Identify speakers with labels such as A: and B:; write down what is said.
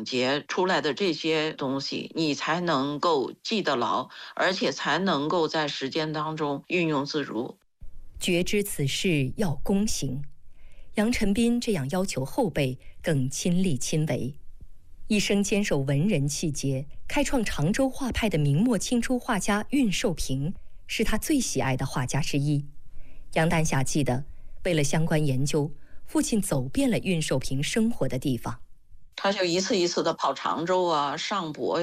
A: 总结出来的这些东西，你才能够记得牢，而且才能够在实践当中运用自如。
B: 觉知此事要躬行，杨晨斌这样要求后辈更亲力亲为。一生坚守文人气节，开创常州画派的明末清初画家恽寿平是他最喜爱的画家之一。杨丹霞记得，为了相关研究，父亲走遍了恽寿平生活的地方。
A: 他就一次一次的跑常州啊、上博